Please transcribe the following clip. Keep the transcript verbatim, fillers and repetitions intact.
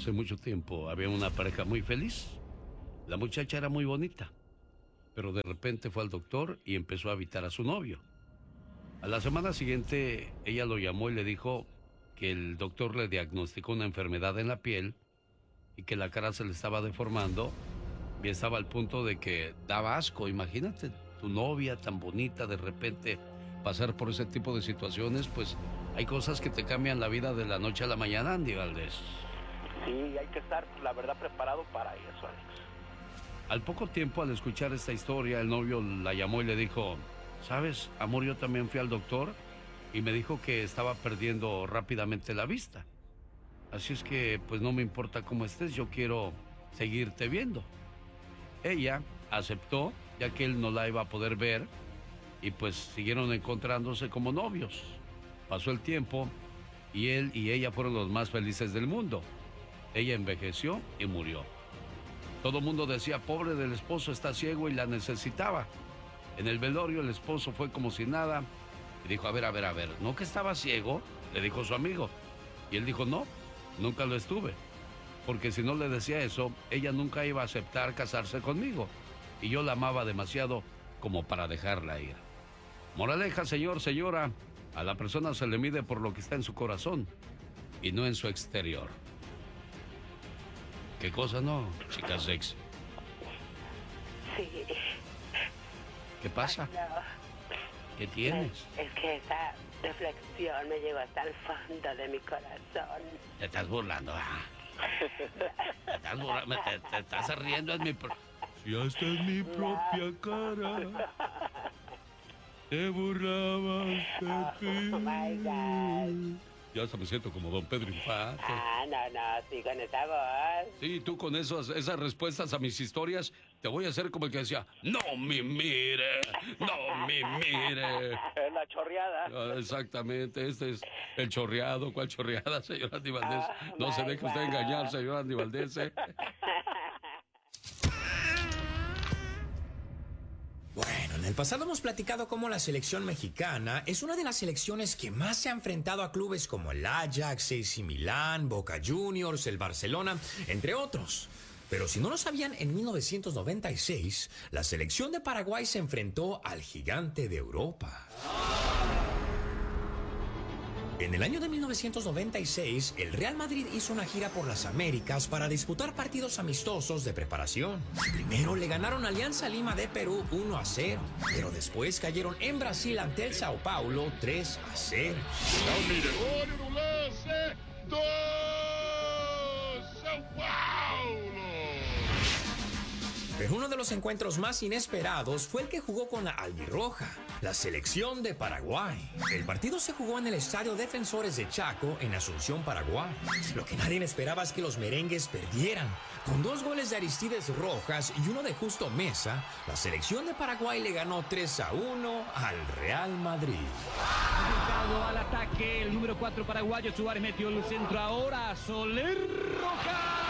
Hace mucho tiempo había una pareja muy feliz. La muchacha era muy bonita, pero de repente fue al doctor y empezó a evitar a su novio. A la semana siguiente, ella lo llamó y le dijo que el doctor le diagnosticó una enfermedad en la piel y que la cara se le estaba deformando y estaba al punto de que daba asco. Imagínate, tu novia tan bonita, de repente pasar por ese tipo de situaciones, pues hay cosas que te cambian la vida de la noche a la mañana, Andy Valdés. Sí, hay que estar, la verdad, preparado para eso, Alex. Al poco tiempo, al escuchar esta historia, el novio la llamó y le dijo: ¿sabes, amor? Yo también fui al doctor y me dijo que estaba perdiendo rápidamente la vista. Así es que, pues no me importa cómo estés, yo quiero seguirte viendo. Ella aceptó, ya que él no la iba a poder ver, y pues siguieron encontrándose como novios. Pasó el tiempo y él y ella fueron los más felices del mundo. Ella envejeció y murió. Todo el mundo decía: pobre del esposo, está ciego y la necesitaba. En el velorio el esposo fue como si nada y dijo: a ver, a ver, a ver, ¿no que estaba ciego?, le dijo su amigo. Y él dijo: no, nunca lo estuve, porque si no le decía eso, ella nunca iba a aceptar casarse conmigo, y yo la amaba demasiado como para dejarla ir. Moraleja, señor, señora, a la persona se le mide por lo que está en su corazón y no en su exterior. ¿Qué cosa no, chica sexy? Sí. ¿Qué pasa? Ay, no. ¿Qué tienes? Es, es que esa reflexión me llegó hasta el fondo de mi corazón. Te estás burlando, ¿ah? Te estás burlando, te, te estás riendo en mi... Pro... Si hasta en mi propia cara te burlabas de Oh, my God. Ya hasta me siento como don Pedro Infante. Ah, no, no, sí, con esa voz. Sí, tú con esos, esas respuestas a mis historias, te voy a hacer como el que decía: no me mire, no me mire. La chorreada. Ah, exactamente, este es el chorreado. ¿Cuál chorreada, señor Andy Valdés? Oh, No se my deje usted God. engañar, señor Andy Valdés, ¿eh? Bueno, en el pasado hemos platicado cómo la selección mexicana es una de las selecciones que más se ha enfrentado a clubes como el Ajax, A C Milán, Boca Juniors, el Barcelona, entre otros. Pero si no lo sabían, en mil novecientos noventa y seis, la selección de Paraguay se enfrentó al gigante de Europa. En el año de mil novecientos noventa y seis, el Real Madrid hizo una gira por las Américas para disputar partidos amistosos de preparación. Primero le ganaron a Alianza Lima de Perú uno a cero, pero después cayeron en Brasil ante el Sao Paulo tres a cero. Pero uno de los encuentros más inesperados fue el que jugó con la albirroja, la selección de Paraguay. El partido se jugó en el Estadio Defensores de Chaco, en Asunción, Paraguay. Lo que nadie esperaba es que los merengues perdieran. Con dos goles de Aristides Rojas y uno de Justo Mesa, la selección de Paraguay le ganó tres a uno al Real Madrid. Al ataque, el número cuatro paraguayo, Suárez metió el centro ahora, Soler Rojas.